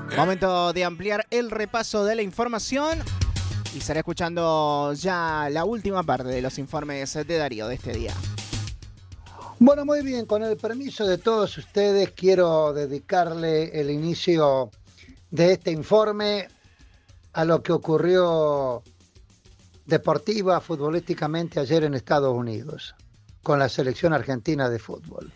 Momento de ampliar el repaso de la información y estaré escuchando ya la última parte de los informes de Darío de este día. Bueno, muy bien, con el permiso de todos ustedes quiero dedicarle el inicio de este informe a lo que ocurrió deportiva, futbolísticamente ayer en Estados Unidos, con la selección argentina de fútbol.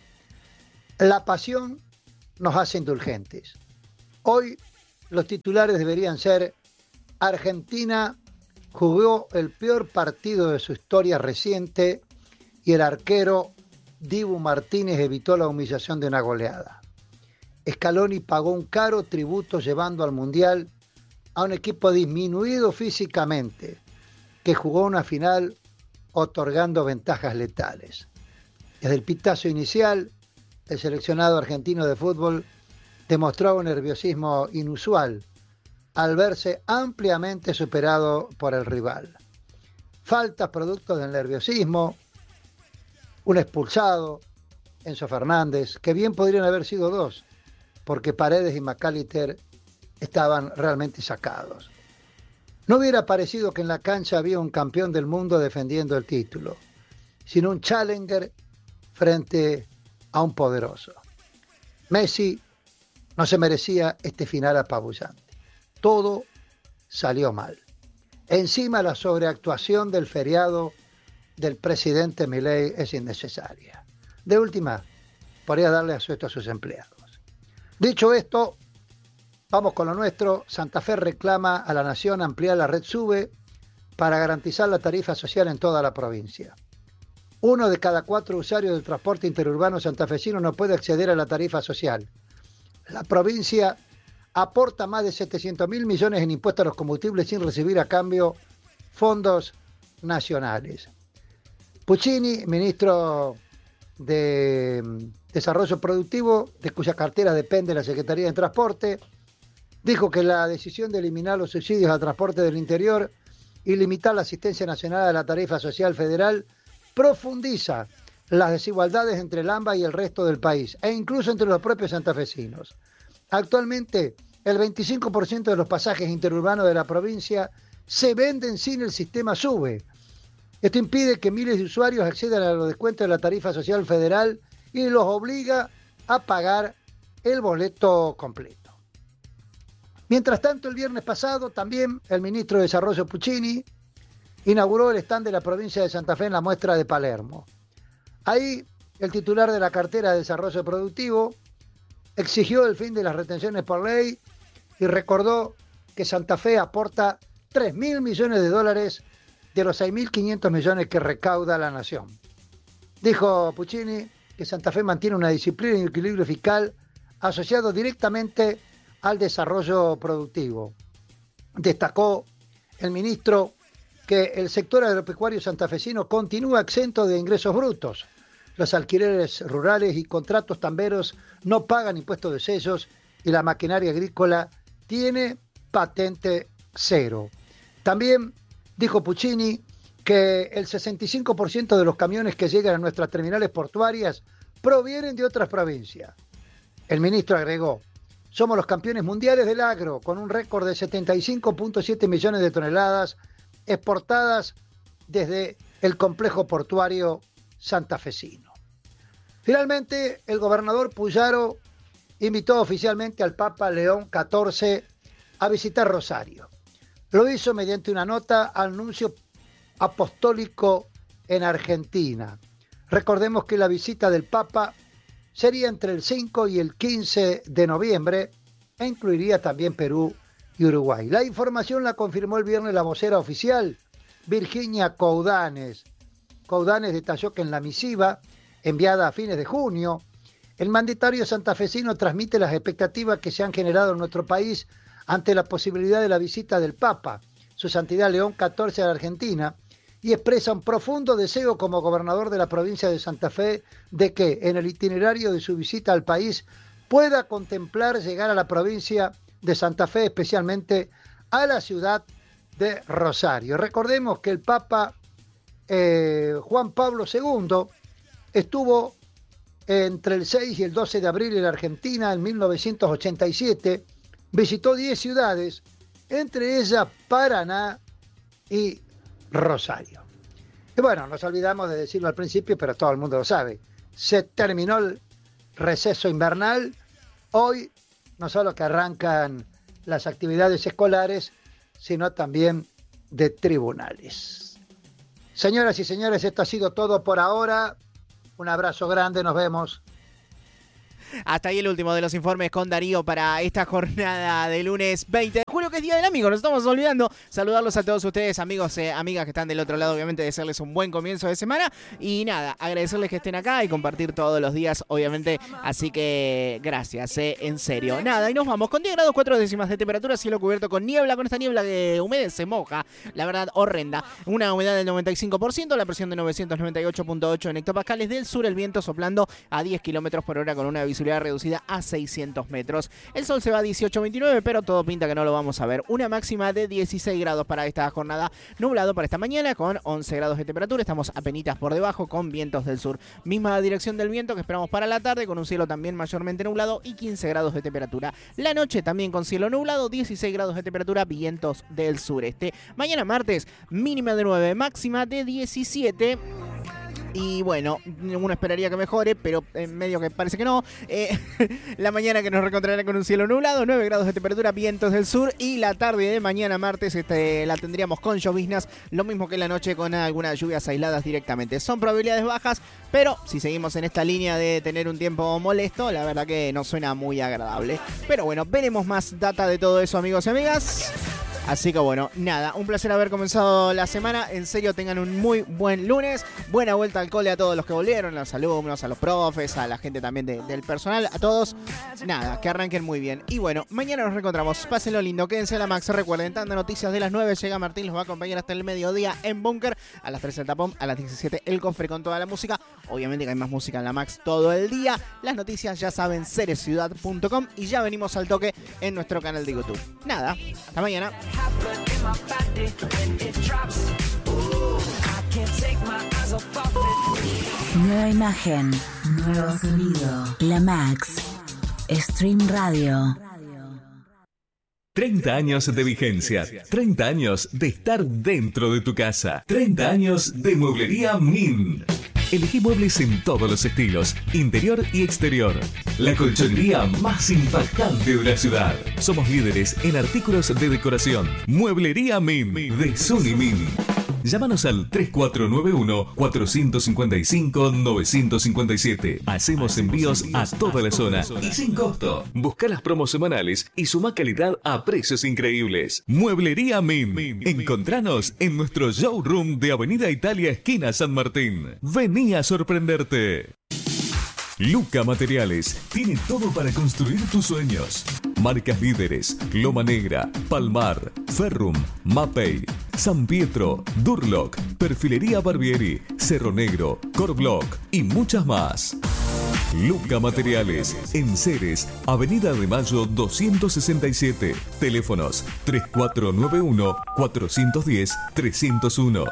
La pasión nos hace indulgentes. Hoy los titulares deberían ser: Argentina jugó el peor partido de su historia reciente y el arquero Dibu Martínez evitó la humillación de una goleada. Scaloni pagó un caro tributo llevando al Mundial a un equipo disminuido físicamente que jugó una final otorgando ventajas letales. Desde el pitazo inicial, el seleccionado argentino de fútbol demostró un nerviosismo inusual al verse ampliamente superado por el rival. Faltas producto del nerviosismo, un expulsado, Enzo Fernández, que bien podrían haber sido dos, porque Paredes y McAllister estaban realmente sacados. No hubiera parecido que en la cancha había un campeón del mundo defendiendo el título, sino un challenger frente a un poderoso. Messi no se merecía este final apabullante. Todo salió mal. Encima, la sobreactuación del feriado del presidente Milei es innecesaria. De última, podría darle asueto a sus empleados. Dicho esto, vamos con lo nuestro. Santa Fe reclama a la Nación ampliar la red SUBE para garantizar la tarifa social en toda la provincia. 1 de cada 4 usuarios del transporte interurbano santafesino no puede acceder a la tarifa social. La provincia aporta más de 700.000 millones en impuestos a los combustibles sin recibir a cambio fondos nacionales. Puccini, ministro de Desarrollo Productivo, de cuya cartera depende la Secretaría de Transporte, dijo que la decisión de eliminar los subsidios al transporte del interior y limitar la asistencia nacional a la tarifa social federal profundiza las desigualdades entre el AMBA y el resto del país, e incluso entre los propios santafesinos. Actualmente, el 25% de los pasajes interurbanos de la provincia se venden sin el sistema SUBE. Esto impide que miles de usuarios accedan a los descuentos de la tarifa social federal y los obliga a pagar el boleto completo. Mientras tanto, el viernes pasado, también el ministro de Desarrollo Puccini inauguró el stand de la provincia de Santa Fe en la muestra de Palermo. Ahí, el titular de la cartera de Desarrollo Productivo exigió el fin de las retenciones por ley y recordó que Santa Fe aporta 3.000 millones de dólares de los 6.500 millones que recauda la nación. Dijo Puccini que Santa Fe mantiene una disciplina y un equilibrio fiscal asociado directamente al desarrollo productivo. Destacó el ministro que el sector agropecuario santafesino continúa exento de ingresos brutos. Los alquileres rurales y contratos tamberos no pagan impuestos de sellos y la maquinaria agrícola tiene patente cero. También dijo Puccini que el 65% de los camiones que llegan a nuestras terminales portuarias provienen de otras provincias. El ministro agregó: somos los campeones mundiales del agro, con un récord de 75.7 millones de toneladas exportadas desde el complejo portuario santafesino. Finalmente, el gobernador Puyaro invitó oficialmente al Papa León XIV a visitar Rosario. Lo hizo mediante una nota al nuncio apostólico en Argentina. Recordemos que la visita del Papa sería entre el 5 y el 15 de noviembre e incluiría también Perú y Uruguay. La información la confirmó el viernes la vocera oficial, Virginia Coudanes. Coudanes detalló que en la misiva, enviada a fines de junio, el mandatario santafesino transmite las expectativas que se han generado en nuestro país ante la posibilidad de la visita del Papa, su Santidad León XIV, a la Argentina, y expresa un profundo deseo como gobernador de la provincia de Santa Fe de que, en el itinerario de su visita al país, pueda contemplar llegar a la provincia de Santa Fe, especialmente a la ciudad de Rosario. Recordemos que el Papa Juan Pablo II estuvo entre el 6 y el 12 de abril en la Argentina en 1987, visitó 10 ciudades, entre ellas Paraná y Rosario. Y bueno, nos olvidamos de decirlo al principio, pero todo el mundo lo sabe. Se terminó el receso invernal. Hoy no solo que arrancan las actividades escolares, sino también de tribunales. Señoras y señores, esto ha sido todo por ahora. Un abrazo grande, nos vemos. Hasta ahí el último de los informes con Darío para esta jornada de lunes 20 de julio, que es Día del Amigo. Nos estamos olvidando saludarlos a todos ustedes, amigos, amigas que están del otro lado, obviamente desearles un buen comienzo de semana y nada, agradecerles que estén acá y compartir todos los días, obviamente, así que gracias, en serio. Nada, y nos vamos con 10 grados 4 décimas de temperatura, cielo cubierto con niebla, con esta niebla que humedece, moja, la verdad, horrenda. Una humedad del 95%, la presión de 998.8 en hectopascales, del sur el viento soplando a 10 kilómetros por hora con una visibilidad reducida a 600 metros. El sol se va a 18.29, pero todo pinta que no lo vamos a ver. Una máxima de 16 grados para esta jornada, nublado para esta mañana con 11 grados de temperatura. Estamos apenitas por debajo con vientos del sur. Misma dirección del viento que esperamos para la tarde, con un cielo también mayormente nublado y 15 grados de temperatura. La noche también con cielo nublado, 16 grados de temperatura, vientos del sureste. Mañana martes, mínima de 9, máxima de 17. Y bueno, uno esperaría que mejore, pero en medio que parece que no. La mañana que nos reencontrará con un cielo nublado, 9 grados de temperatura, vientos del sur. Y la tarde de mañana martes la tendríamos con lloviznas, lo mismo que la noche con algunas lluvias aisladas directamente. Son probabilidades bajas, pero si seguimos en esta línea de tener un tiempo molesto, la verdad que no suena muy agradable. Pero bueno, veremos más data de todo eso, amigos y amigas. Así que bueno, nada, un placer haber comenzado la semana. En serio, tengan un muy buen lunes. Buena vuelta al cole a todos los que volvieron, a los alumnos, a los profes, a la gente también del personal, a todos. Nada, que arranquen muy bien. Y bueno, mañana nos reencontramos. Pásenlo lindo, quédense en la Max. Recuerden, Tanda Noticias de las 9 llega Martín, los va a acompañar hasta el mediodía en Búnker. A las 13 el tapón, a las 17 el cofre con toda la música. Obviamente que hay más música en la Max todo el día. Las noticias ya saben, cereciudad.com. Y ya venimos al toque en nuestro canal de YouTube. Nada, hasta mañana. Nueva imagen, nuevo sonido. La Max Stream Radio. 30 años de vigencia, 30 años de estar dentro de tu casa, 30 años de Mueblería Min. Elegí muebles en todos los estilos, interior y exterior. La colchonería más impactante de la ciudad. Somos líderes en artículos de decoración. Mueblería Min de Suni Min. Llámanos al 3491-455-957. Hacemos envíos a toda la zona y sin costo. Busca las promos semanales y suma calidad a precios increíbles. Mueblería Min. Encontranos en nuestro showroom de Avenida Italia, esquina San Martín. Vení a sorprenderte. Luca Materiales tiene todo para construir tus sueños. Marcas líderes: Loma Negra, Palmar, Ferrum, Mapei, San Pietro, Durlock, Perfilería Barbieri, Cerro Negro, Corblock y muchas más. Luca Materiales, en Ceres, Avenida de Mayo 267. Teléfonos 3491-410-301,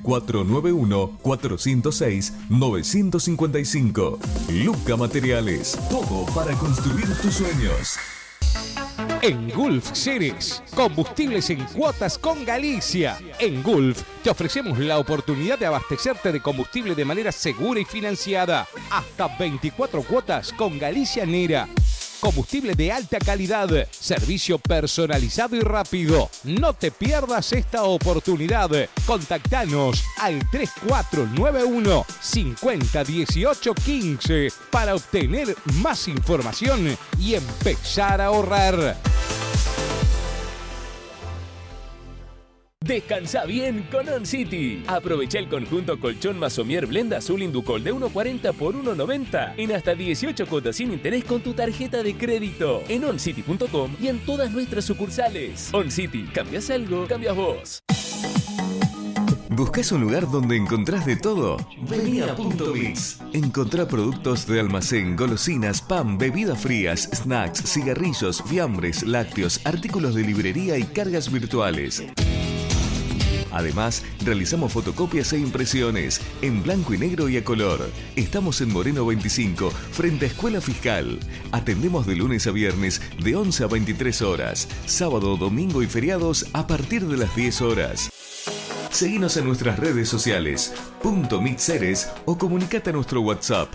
3491-406-955. Luca Materiales, todo para construir tus sueños. En Gulf Ceres, combustibles en cuotas con Galicia. En Gulf te ofrecemos la oportunidad de abastecerte de combustible de manera segura y financiada. Hasta 24 cuotas con Galicia Nera. Combustible de alta calidad, servicio personalizado y rápido. No te pierdas esta oportunidad. Contactanos al 3491 50 18 15 para obtener más información y empezar a ahorrar. Descansa bien con On City. Aprovecha el conjunto colchón Masomier Blend Azul Inducol de 1.40 por 1.90 en hasta 18 cuotas sin interés con tu tarjeta de crédito en oncity.com y en todas nuestras sucursales. On City, ¿cambias algo? Cambias vos. ¿Buscas un lugar donde encontrás de todo? Vení a Punto Mix. Encontrá productos de almacén, golosinas, pan, bebidas frías, snacks, cigarrillos, fiambres, lácteos, artículos de librería y cargas virtuales. Además, realizamos fotocopias e impresiones en blanco y negro y a color. Estamos en Moreno 25, frente a Escuela Fiscal. Atendemos de lunes a viernes de 11 a 23 horas, sábado, domingo y feriados a partir de las 10 horas. Seguinos en nuestras redes sociales, .mixeres o comunicate a nuestro WhatsApp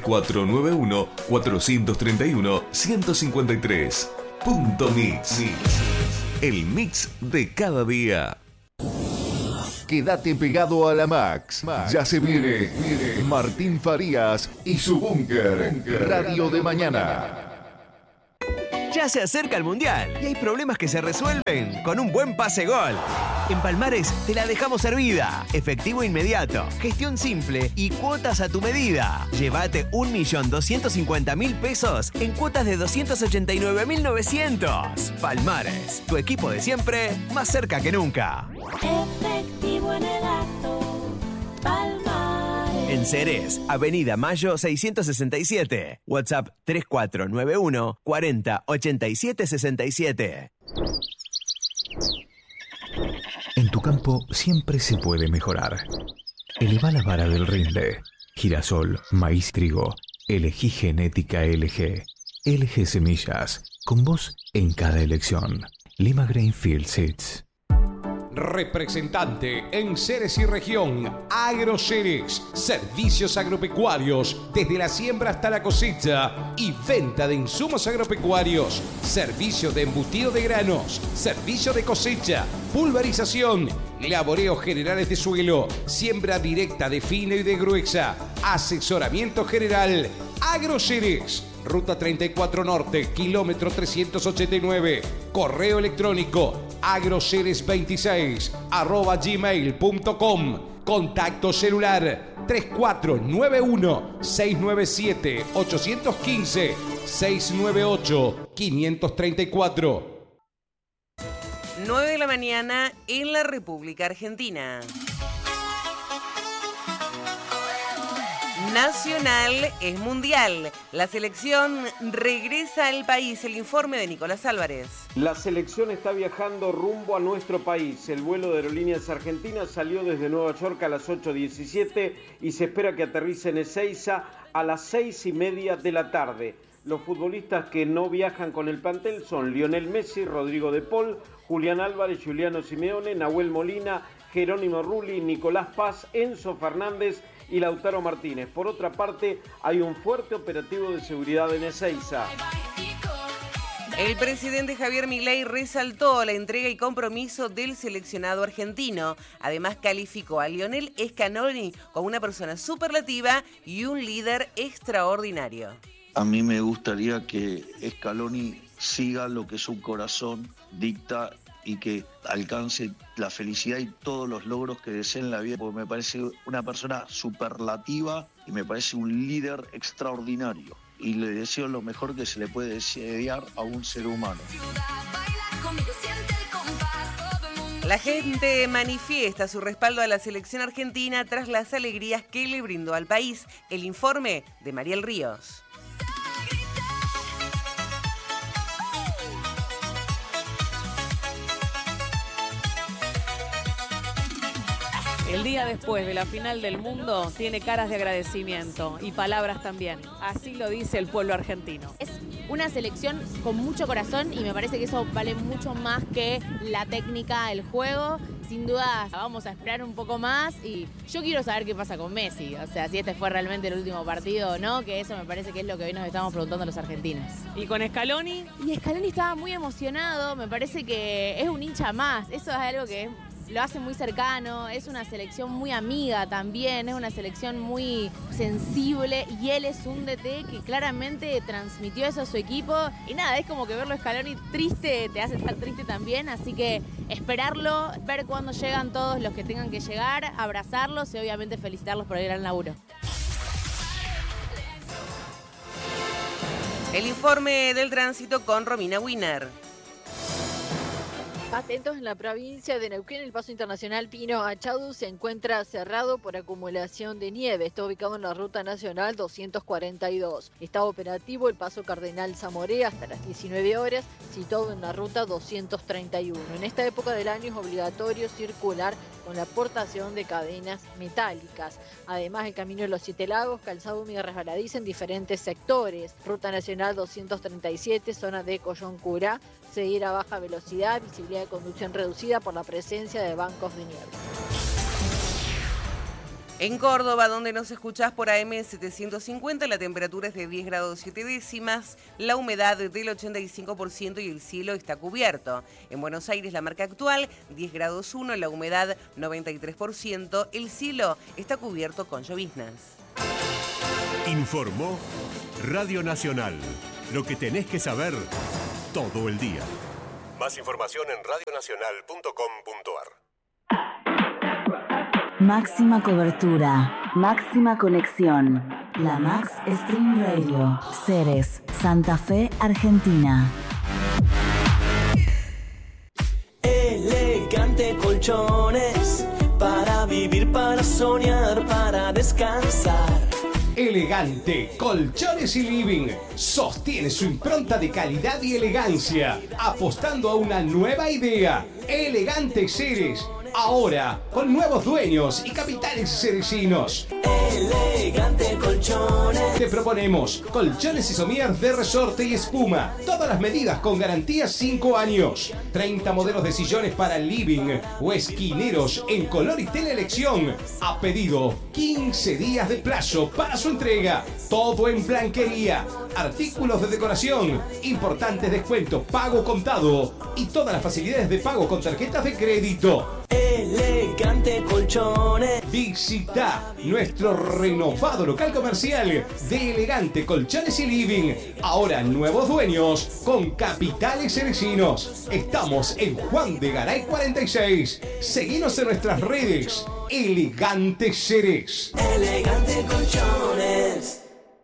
3491-431-153. Mix. El mix de cada día. Quédate pegado a la Max. Ya se viene Martín Farías y su búnker. Radio de mañana. Ya se acerca el Mundial y hay problemas que se resuelven con un buen pase gol. En Palmares te la dejamos servida. Efectivo inmediato, gestión simple y cuotas a tu medida. Llévate 1.250.000 pesos en cuotas de 289.900. Palmares, tu equipo de siempre, más cerca que nunca. Efectivo en el acto, Palmares. En Ceres, Avenida Mayo 667. WhatsApp 3491 40 87 67. En tu campo siempre se puede mejorar. Eleva la vara del rinde. Girasol, maíz, trigo. Elegí genética LG. LG Semillas. Con vos en cada elección. Lima Grainfield Seeds. Representante en Ceres y región, AgroCeres, servicios agropecuarios desde la siembra hasta la cosecha y venta de insumos agropecuarios, servicio de embutido de granos, servicio de cosecha, pulverización, laboreos generales de suelo, siembra directa de fina y de gruesa, asesoramiento general. AgroCeres, Ruta 34 Norte, kilómetro 389, correo electrónico agroceres26@gmail.com, contacto celular 3491-697-815, 698-534. 9 de la mañana en la República Argentina. Nacional es mundial. La selección regresa al país. El informe de Nicolás Álvarez. La selección está viajando rumbo a nuestro país. El vuelo de Aerolíneas Argentinas salió desde Nueva York a las 8:17 y se espera que aterrice en Ezeiza a las 6:30 de la tarde. Los futbolistas que no viajan con el plantel son Lionel Messi, Rodrigo de Paul, Julián Álvarez, Giuliano Simeone, Nahuel Molina, Jerónimo Rulli, Nicolás Paz, Enzo Fernández y Lautaro Martínez. Por otra parte, hay un fuerte operativo de seguridad en Ezeiza. El presidente Javier Milei resaltó la entrega y compromiso del seleccionado argentino. Además, calificó a Lionel Scaloni como una persona superlativa y un líder extraordinario. A mí me gustaría que Scaloni siga lo que su corazón dicta y que alcance la felicidad y todos los logros que desee en la vida, porque me parece una persona superlativa y me parece un líder extraordinario. Y le deseo lo mejor que se le puede desear a un ser humano. La gente manifiesta su respaldo a la selección argentina tras las alegrías que le brindó al país. El informe de Mariel Ríos. El día después de la final del mundo tiene caras de agradecimiento y palabras también. Así lo dice el pueblo argentino. Es una selección con mucho corazón y me parece que eso vale mucho más que la técnica, el juego. Sin duda vamos a esperar un poco más y yo quiero saber qué pasa con Messi. O sea, si este fue realmente el último partido o no, que eso me parece que es lo que hoy nos estamos preguntando los argentinos. ¿Y con Scaloni? Y Scaloni estaba muy emocionado, me parece que es un hincha más. Eso es algo que lo hace muy cercano, es una selección muy amiga también, es una selección muy sensible y él es un DT que claramente transmitió eso a su equipo y nada, es como que verlo a Scaloni triste te hace estar triste también, así que esperarlo, ver cuándo llegan todos los que tengan que llegar, abrazarlos y obviamente felicitarlos por el gran laburo. El informe del tránsito con Romina Wiener. Atentos, en la provincia de Neuquén, el paso internacional Pino Achadu se encuentra cerrado por acumulación de nieve. Está ubicado en la ruta nacional 242. Está operativo el paso Cardenal Zamoré hasta las 19 horas, situado en la ruta 231. En esta época del año es obligatorio circular con la aportación de cadenas metálicas. Además, el Camino de los Siete Lagos, calzado húmedo resbaladizo en diferentes sectores. Ruta Nacional 237, zona de Coyoncura, seguir a baja velocidad, visibilidad de conducción reducida por la presencia de bancos de nieve. En Córdoba, donde nos escuchás por AM 750, la temperatura es de 10 grados 7 décimas, la humedad del 85% y el cielo está cubierto. En Buenos Aires, la marca actual, 10 grados 1, la humedad 93%, el cielo está cubierto con lloviznas. Informó Radio Nacional. Lo que tenés que saber todo el día. Más información en radionacional.com.ar. Máxima cobertura, máxima conexión. La Max Stream Radio. Ceres, Santa Fe, Argentina. Elegante colchones, para vivir, para soñar, para descansar. Elegante Colchones y Living sostiene su impronta de calidad y elegancia, apostando a una nueva idea. Elegante Ceres, ahora con nuevos dueños y capitales cerecinos. Elegante Colchones. Te proponemos colchones y sommiers de resorte y espuma. Todas las medidas con garantía 5 años. 30 modelos de sillones para living o esquineros en color y tela elección. A pedido, 15 días de plazo para su entrega. Todo en blanquería. Artículos de decoración. Importantes descuentos, pago contado. Y todas las facilidades de pago con tarjetas de crédito. Elegante Colchones. Visita nuestro renovado local comercial de Elegante Colchones y Living. Ahora nuevos dueños con capitales cerecinos. Estamos en Juan de Garay 46. Seguinos en nuestras redes. Elegante Ceres. Elegante Colchones.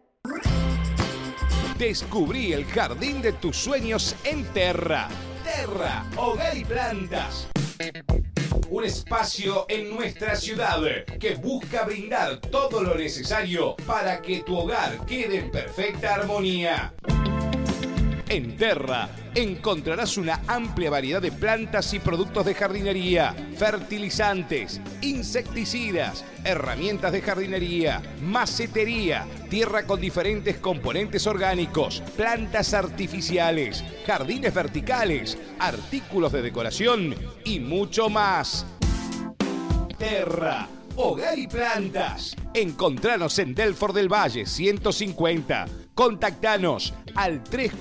Descubrí el jardín de tus sueños en Terra. Terra, hogar y plantas. Un espacio en nuestra ciudad que busca brindar todo lo necesario para que tu hogar quede en perfecta armonía. En Terra encontrarás una amplia variedad de plantas y productos de jardinería, fertilizantes, insecticidas, herramientas de jardinería, macetería, tierra con diferentes componentes orgánicos, plantas artificiales, jardines verticales, artículos de decoración y mucho más. Terra, hogar y plantas. Encontranos en Delfort del Valle 150. Contactanos al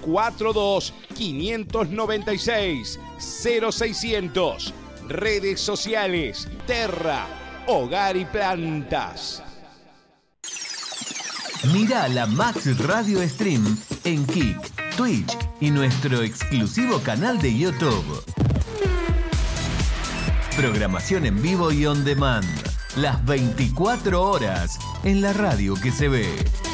342-596-0600. Redes sociales, Terra, hogar y plantas. Mira la Max Radio Stream en Kik, Twitch y nuestro exclusivo canal de YouTube. Programación en vivo y on demand. Las 24 horas en la radio que se ve.